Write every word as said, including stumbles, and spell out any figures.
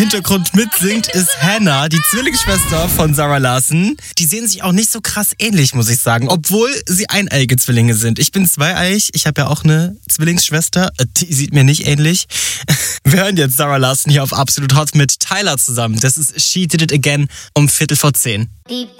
Hintergrund mitsingt, ist Hannah, die Zwillingsschwester von Zara Larsson. Die sehen sich auch nicht so krass ähnlich, muss ich sagen, obwohl sie eineige Zwillinge sind. Ich bin zweieig, ich habe ja auch eine Zwillingsschwester, die sieht mir nicht ähnlich. Wir hören jetzt Zara Larsson hier auf Absolut Hot mit Tyler zusammen. Das ist She Did It Again um Viertel vor zehn.